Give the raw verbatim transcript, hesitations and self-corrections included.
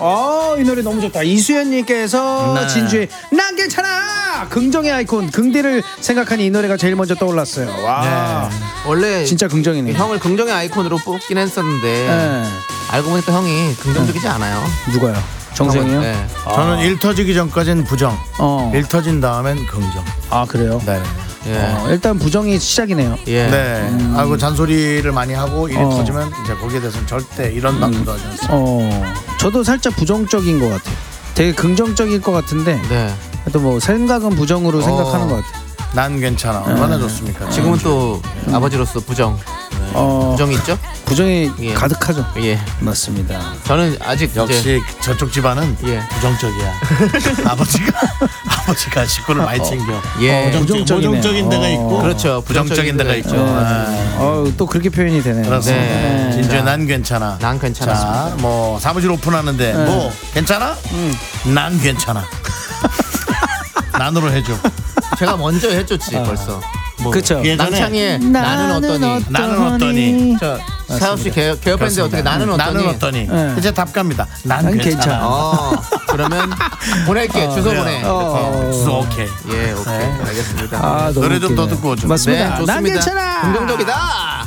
어, 이 노래 너무 좋다. 이수연님께서 네. 진주의 난 괜찮아 긍정의 아이콘 긍디를 생각하니 이 노래가 제일 먼저 떠올랐어요. 와, 네. 원래 진짜 긍정이네. 형을 긍정의 아이콘으로 뽑긴 했었는데 네. 알고 보니까 형이 긍정적이지 않아요. 누가요? 정생이요? 네. 아. 저는 일 터지기 전까지는 부정, 어. 일 터진 다음엔 긍정. 아, 그래요? 네. 예. 어, 일단 부정이 시작이네요. 예. 네. 음. 하고 잔소리를 많이 하고 일이 어. 터지면 이제 거기에 대해서는 절대 이런 방법도 하지 않습니다. 어. 저도 살짝 부정적인 것 같아요. 되게 긍정적일 것 같은데. 네. 또 뭐 생각은 부정으로 어. 생각하는 것 같아요. 난 괜찮아. 얼마나 네. 좋습니까? 지금은 또 음. 아버지로서 부정. 어, 부정이 있죠? 부정이 예. 가득하죠. 예, 맞습니다. 저는 아직 역시 이제 저쪽 집안은 예. 부정적이야. 아버지가 아버지가 식구를 많이 챙겨. 어, 예, 어, 부정적인, 부정적인 데가 있고, 그렇죠. 부정적인 데가 있죠. 네. 네. 어, 또 그렇게 표현이 되네요. 그렇습니다. 네. 진주의 난 괜찮아. 난 괜찮아. 자, 뭐 사무실 오픈하는데 네. 뭐 괜찮아? 음. 난 괜찮아. 난으로 해줘. 제가 먼저 해줬지 아. 벌써. 뭐 그렇죠. 남창희의 나는 어떠니? 어떠니? 나는 어떠니? 저 사업 씨 개업 개업했는데 어떻게 나는 어떠니? 나는 어떠니? 네. 이제 답 갑니다. 난, 난 괜찮아. 괜찮아. 어, 그러면 보낼게. 어, 주소 그래요. 보내. 어, 주소 오케이. 예, 오케이. 네. 알겠습니다. 아, 노래 좀 더 듣고 오죠. 맞습니다. 네, 좋습니다. 난 괜찮아. 긍정적이다.